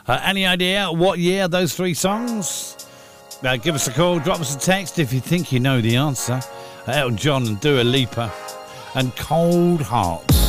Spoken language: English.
Any idea what year those three songs? Give us a call, drop us a text if you think you know the answer. Elton John and Dua Lipa and Cold Heart.